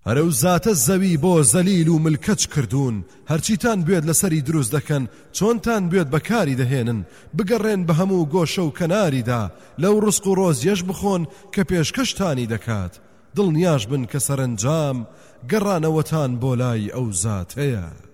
هەرەو زاتە زەوی بۆ زەلیل و ملکەچ کردوون هەرچیتان بێت لەسەری دروست دەکەن چۆنتان بێت بەکاری دەهێنن بگەڕێن بە هەموو گۆشە و کەناریدا لەو ڕزق و ڕۆزیەش بخۆن کە پێشکەشتانی دەکات دڵنیاش بن کە سەرنجام گەڕانەوەتان بۆ لای ئەو زاتەیە.